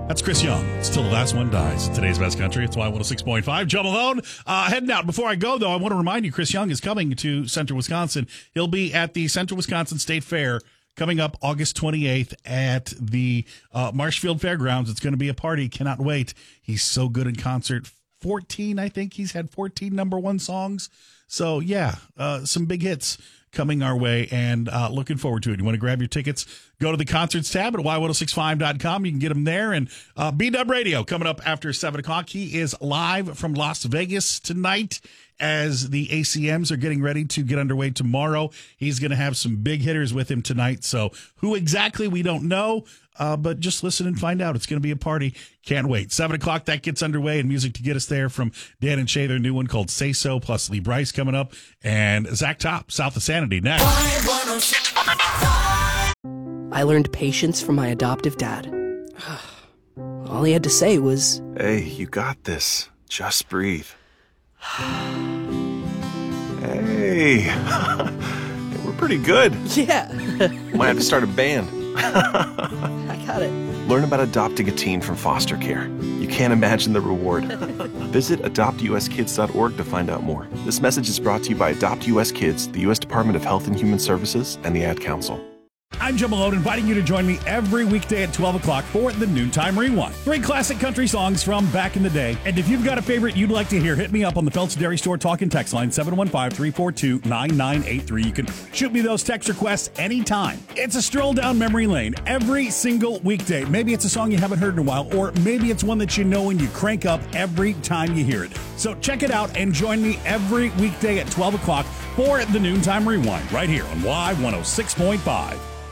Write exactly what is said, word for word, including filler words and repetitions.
That's Chris Young. It's Till the Last One Dies. Today's Best Country. It's Y one oh six point five. Joe Malone. Uh, heading out. Before I go, though, I want to remind you, Chris Young is coming to Central Wisconsin. He'll be at the Central Wisconsin State Fair coming up August twenty-eighth at the uh, Marshfield Fairgrounds. It's going to be a party. Cannot wait. He's so good in concert. fourteen, I think. He's had fourteen number one songs. So, yeah, uh, some big hits coming our way, and uh, looking forward to it. You want to grab your tickets, go to the concerts tab at Y one oh six five dot com. You can get them there. And uh, B-Dub Radio coming up after seven o'clock. He is live from Las Vegas tonight as the A C Ms are getting ready to get underway tomorrow. He's going to have some big hitters with him tonight. So who exactly, we don't know. Uh, but just listen and find out. It's going to be a party. Can't wait. seven o'clock, that gets underway, and music to get us there from Dan and Shay, their new one called Say So, plus Lee Bryce coming up, and Zach Top, South of Sanity, next. I learned patience from my adoptive dad. All he had to say was, "Hey, you got this. Just breathe." Hey, we're pretty good. Yeah. Might have to start a band. I got it. Learn about adopting a teen from foster care. You can't imagine the reward. Visit adopt u s kids dot org to find out more. This message is brought to you by Adopt U S Kids, the U S Department of Health and Human Services, and the Ad Council. I'm Joe Malone, inviting you to join me every weekday at twelve o'clock for the Noontime Rewind. Three classic country songs from back in the day. And if you've got a favorite you'd like to hear, hit me up on the Phelps Dairy Store talk and text line, seven one five, three four two, nine nine eight three. You can shoot me those text requests anytime. It's a stroll down memory lane every single weekday. Maybe it's a song you haven't heard in a while, or maybe it's one that you know and you crank up every time you hear it. So check it out and join me every weekday at twelve o'clock for the Noontime Rewind right here on Y one oh six point five.